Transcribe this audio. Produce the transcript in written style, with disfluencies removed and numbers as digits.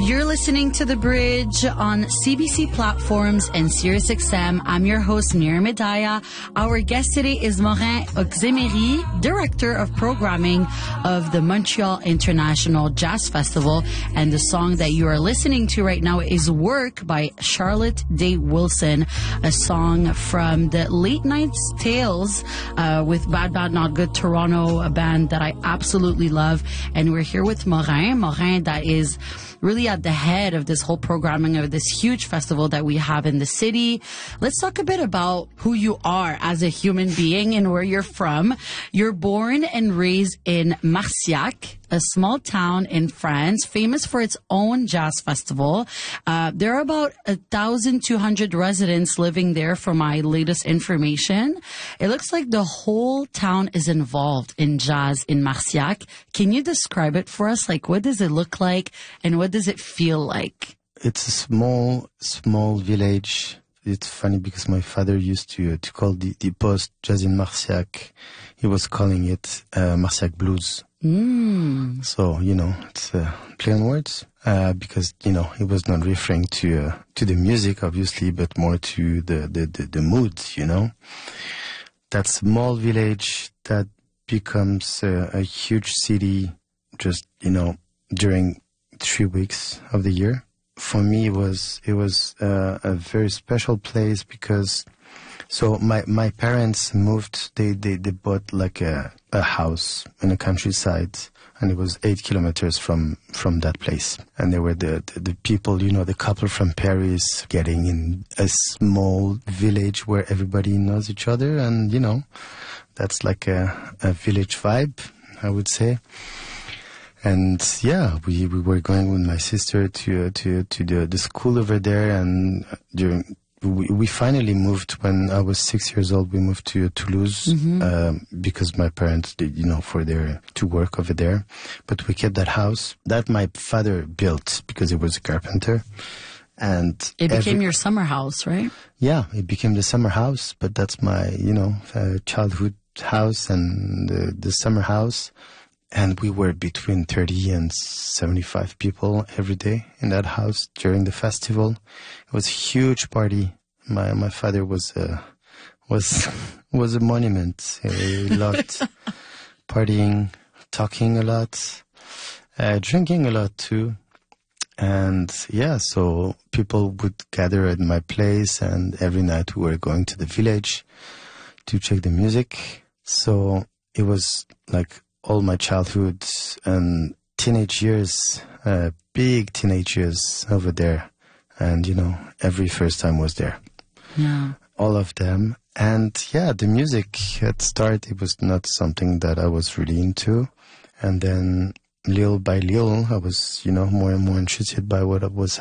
You're listening to The Bridge on CBC platforms and SiriusXM. I'm your host, Miriam Medaya. Our guest today is Morin Oxemery, Director of Programming of the Montreal International Jazz Festival. And the song that you are listening to right now is Work by Charlotte Day Wilson, a song from the Late Night's Tales with Bad Bad Not Good Toronto, a band that I absolutely love. And we're here with Morin that is really at the head of this whole programming of this huge festival that we have in the city. Let's talk a bit about who you are as a human being and where you're from. You're born and raised in Marciac, a small town in France, famous for its own jazz festival. There are about 1,200 residents living there for my latest information. It looks like the whole town is involved in jazz in Marciac. Can you describe it for us? Like, what does it look like and what does it feel like? It's a small village. It's funny because my father used to call the post Jazz in Marciac. He was calling it Marciac Blues. So, it's play on words, because, he was not referring to the music, obviously, but more to the mood, That small village that becomes a huge city just, during 3 weeks of the year. For me, it was a very special place because, so my parents moved, they bought like a house in the countryside, and it was 8 kilometers from that place. And there were the people, the couple from Paris getting in a small village where everybody knows each other. And, that's like a village vibe, I would say. And yeah, we were going with my sister to the school over there, and we finally moved when I was 6 years old. We moved to Toulouse, because my parents did, to work over there. But we kept that house that my father built because he was a carpenter. And it became your summer house, right? Yeah, it became the summer house, but that's my, childhood house and the summer house. And we were between 30 and 75 people every day in that house during the festival. It was a huge party. My father was a monument. He loved partying, talking a lot, drinking a lot too. And yeah, so people would gather at my place, and every night we were going to the village to check the music. So it was like all my childhood and teenage years, big teenage years over there. And, every first time was there. Yeah. All of them. And yeah, the music at start, it was not something that I was really into. And then little by little, I was, more and more interested by what was